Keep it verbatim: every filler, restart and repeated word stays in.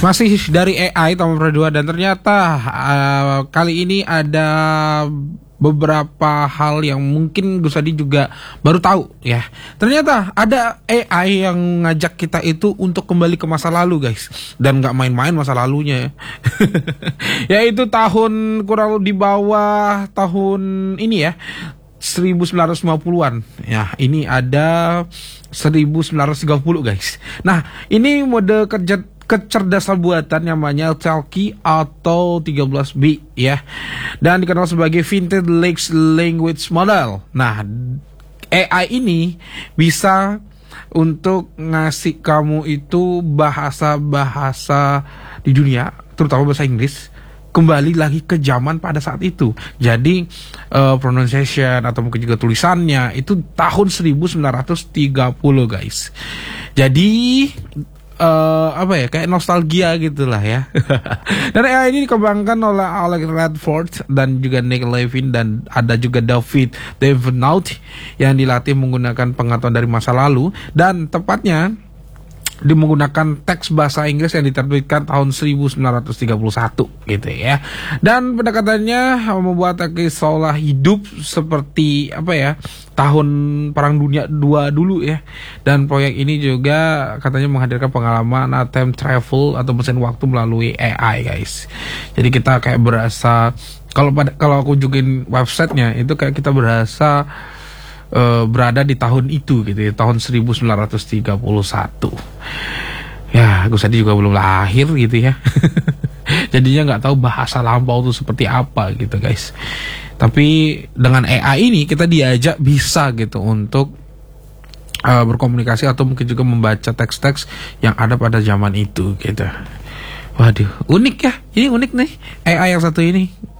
Masih dari A I Tomar dua dan ternyata uh, kali ini ada beberapa hal yang mungkin Gusadi juga baru tahu ya. Ternyata ada A I yang ngajak kita itu untuk kembali ke masa lalu guys. Dan gak main-main masa lalunya ya. Yaitu tahun kurang di bawah tahun ini ya, seribu sembilan ratus lima puluhan. Ya, ini ada seribu sembilan ratus tiga puluh guys. Nah, ini mode kerja kecerdasan buatan namanya Talkie atau tiga belas B ya. Dan dikenal sebagai Vintage Large Language Model. Nah, A I ini bisa untuk ngasih kamu itu bahasa-bahasa di dunia, terutama bahasa Inggris, kembali lagi ke zaman pada saat itu. Jadi uh, pronunciation atau mungkin juga tulisannya itu tahun seribu sembilan ratus tiga puluh guys. Jadi uh, apa ya, kayak nostalgia gitulah ya. Dan A I ini dikembangkan oleh Alex Redford dan juga Nick Levin, dan ada juga David Devenault yang dilatih menggunakan pengetahuan dari masa lalu, dan tepatnya dia menggunakan teks bahasa Inggris yang diterbitkan tahun seribu sembilan ratus tiga puluh satu gitu ya. Dan pendekatannya membuat Talkie seolah hidup seperti apa ya, tahun Perang Dunia dua dulu ya. Dan proyek ini juga katanya menghadirkan pengalaman time travel atau mesin waktu melalui A I guys. Jadi kita kayak berasa, kalau pada kalau aku kunjungin websitenya itu kayak kita berasa Uh, berada di tahun itu gitu ya, tahun seribu sembilan ratus tiga puluh satu. Ya, Gusadi juga belum lahir gitu ya. Jadinya nggak tahu bahasa lampau itu seperti apa gitu guys. Tapi dengan A I ini kita diajak bisa gitu untuk uh, berkomunikasi atau mungkin juga membaca teks-teks yang ada pada zaman itu gitu. Waduh, unik ya. Ini unik nih A I yang satu ini.